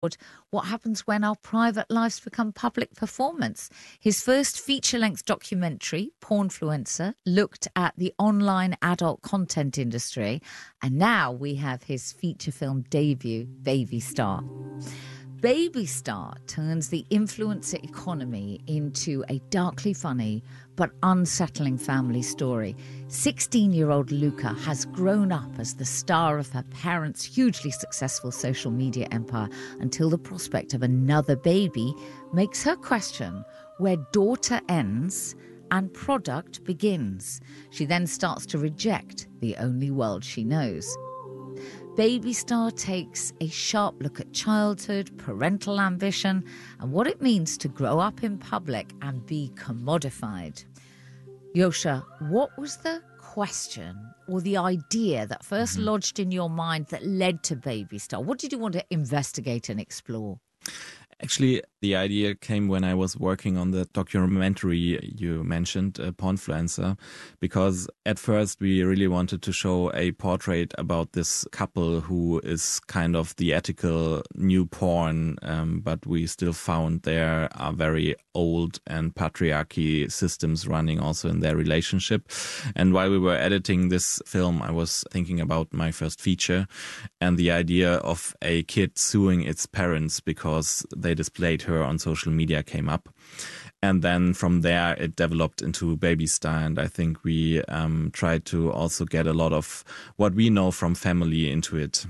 What happens when our private lives become public performance. His first feature-length documentary, Pornfluencer, looked at the online adult content industry, and now we have his feature film debut, Baby Star. Baby Star turns the influencer economy into a darkly funny but unsettling family story. 16-year-old Luca has grown up as the star of her parents' hugely successful social media empire until the prospect of another baby makes her question where daughter ends and product begins. She then starts to reject the only world she knows. Baby Star takes a sharp look at childhood, parental ambition, and what it means to grow up in public and be commodified. Yosha, what was the question or the idea that first lodged in your mind that led to Baby Star? What did you want to investigate and explore? Actually, the idea came when I was working on the documentary you mentioned, Pornfluencer, because at first we really wanted to show a portrait about this couple who is kind of the ethical new porn, but we still found there are very old and patriarchy systems running also in their relationship. And while we were editing this film, I was thinking about my first feature and the idea of a kid suing its parents because they displayed her on social media came up. And then from there, it developed into Baby Star. And I think we tried to also get a lot of what we know from family into it.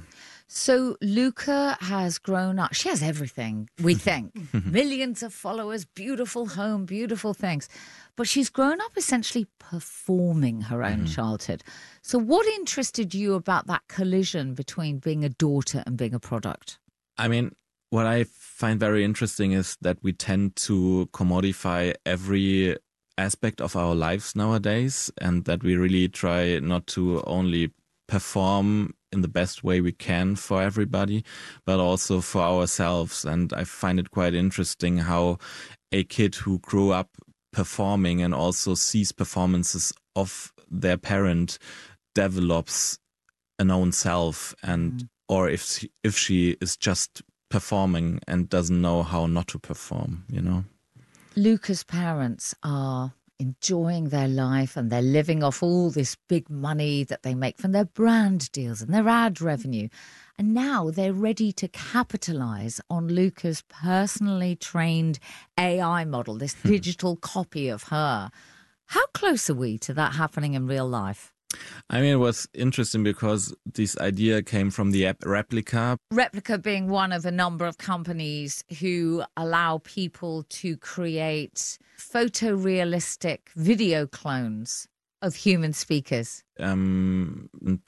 So Luca has grown up. She has everything, we think. Millions of followers, beautiful home, beautiful things. But she's grown up essentially performing her own childhood. So what interested you about that collision between being a daughter and being a product? I mean, what I find very interesting is that we tend to commodify every aspect of our lives nowadays, and that we really try not to only perform in the best way we can for everybody, but also for ourselves. And I find it quite interesting how a kid who grew up performing and also sees performances of their parent develops an own self, and or if she is just performing and doesn't know how not to perform, you know. Luca's parents are enjoying their life and they're living off all this big money that they make from their brand deals and their ad revenue. And now they're ready to capitalize on Luca's personally trained AI model, this digital copy of her. How close are we to that happening in real life? I mean, it was interesting because this idea came from the app Replika. Replika being one of a number of companies who allow people to create photorealistic video clones of human speakers. In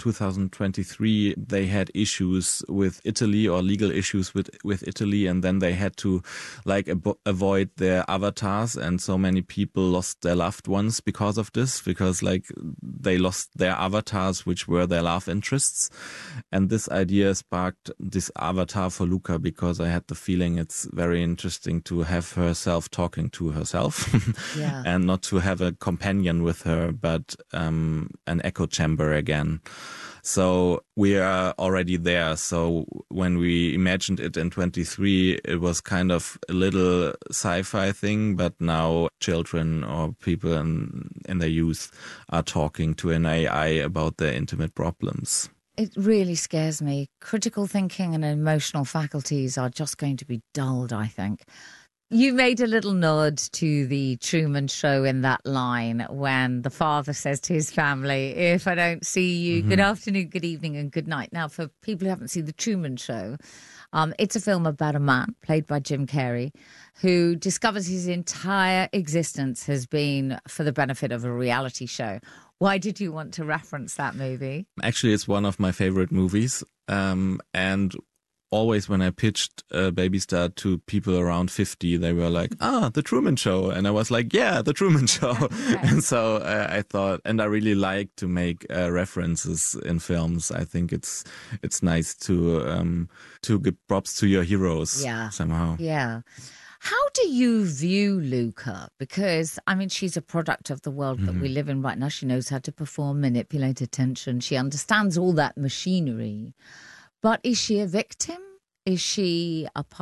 2023, they had issues with Italy, or legal issues with Italy, and then they had to avoid their avatars, and so many people lost their loved ones because of this, because they lost their avatars, which were their love interests. And this idea sparked this avatar for Luca, because I had the feeling it's very interesting to have herself talking to herself and not to have a companion with her, but an echo chamber again. So we are already there. So when we imagined it in 23, it was kind of a little sci-fi thing, but now children or people in their youth are talking to an AI about their intimate problems. It really scares me. Critical thinking and emotional faculties are just going to be dulled, I think. You made a little nod to the Truman Show in that line when the father says to his family, if I don't see you, good afternoon, good evening and good night. Now, for people who haven't seen the Truman Show, it's a film about a man played by Jim Carrey who discovers his entire existence has been for the benefit of a reality show. Why did you want to reference that movie? Actually, it's one of my favorite movies. And always when I pitched Baby Star to people around 50, they were like, The Truman Show. And I was like, yeah, The Truman Show. Okay. And so I thought, and I really like to make references in films. I think it's nice to give props to your heroes somehow. Yeah. How do you view Luca? Because, I mean, she's a product of the world that we live in right now. She knows how to perform, manipulate attention. She understands all that machinery. But is she a victim? Is she a